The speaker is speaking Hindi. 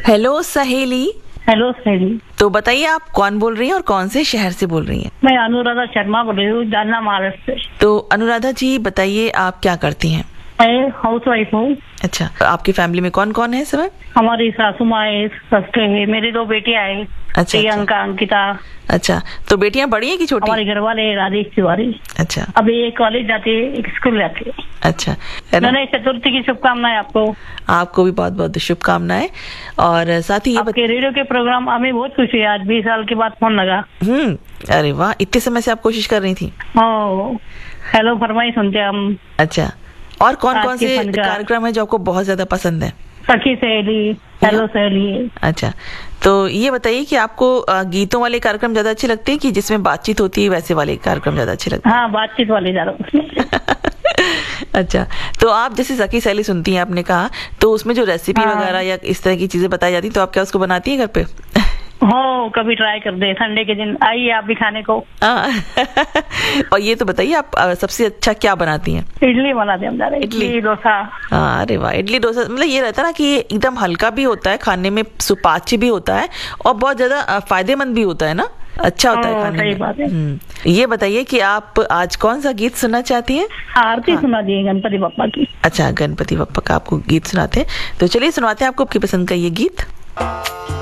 हेलो सहेली। हेलो सहेली। तो बताइए आप कौन बोल रही हैं और कौन से शहर से बोल रही हैं? मैं अनुराधा शर्मा बोल रही हूँ, जालना महाराष्ट्र से। तो अनुराधा जी बताइए आप क्या करती हैं? मैं हाउस वाइफ हूँ। अच्छा, आपकी फैमिली में कौन कौन है सब? हमारी सासू माँ है, ससुर है, मेरी 2 बेटियां हैं। अच्छा, प्रियंका, अंकिता। अच्छा, तो बेटियां बड़ी हैं कि छोटी? हमारे घर वाले राजेश तिवारी। अच्छा, अभी एक कॉलेज जाती है, एक स्कूल जाती है। अच्छा, है ना? गणेश चतुर्थी की शुभकामनाएं आपको। आपको भी बहुत बहुत शुभकामनाएं। और साथ ही ये आपके रेडियो के प्रोग्राम हमें बहुत खुशी है, आज 20 साल के बाद फोन लगा। अरे वाह, इतने समय से आप कोशिश कर रही थी? हेलो फरमाई सुनते हम। अच्छा, और कौन कौन से आपके कार्यक्रम है जो आपको बहुत ज्यादा पसंद है? सखी सहेली, हेलो सहेली। अच्छा, तो ये बताइए कि आपको गीतों वाले कार्यक्रम ज्यादा अच्छे लगते हैं कि जिसमें बातचीत होती है वैसे वाले कार्यक्रम ज्यादा अच्छे लगते हैं? हाँ, बातचीत वाले ज्यादा पसंद है। अच्छा, तो आप जैसे सखी सहेली सुनती हैं आपने कहा, तो उसमें जो रेसिपी वगैरह या इस तरह की चीजें बताई जाती तो आप क्या उसको बनाती हैं घर पे? कभी ट्राई कर दे, संडे के दिन आइए आप भी खाने को। और ये तो बताइए आप सबसे अच्छा क्या बनाती हैं? इडली बनाते हम ज्यादा, इडली डोसा। अरे वाह, इडली डोसा मतलब ये रहता है ना कि ये एकदम हल्का भी होता है, खाने में सुपाच्य भी होता है और बहुत ज्यादा फायदेमंद भी होता है ना, अच्छा होता है खाने सही बात है। ये बताइए कि आप आज कौन सा गीत सुनना चाहती हैं? आरती सुना दिए गणपति बप्पा की। अच्छा, गणपति बप्पा का आपको गीत सुनाते हैं, तो चलिए सुनाते हैं आपको आपकी पसंद का ये गीत।